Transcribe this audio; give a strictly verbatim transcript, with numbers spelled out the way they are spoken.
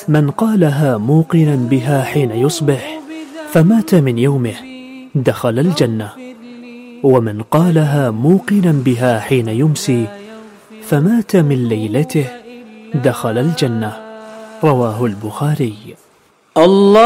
من قالها موقنا بها حين يصبح فمات من يومه دخل الجنة، ومن قالها موقنا بها حين يمسي فمات من ليلته دخل الجنة. رواه البخاري. الله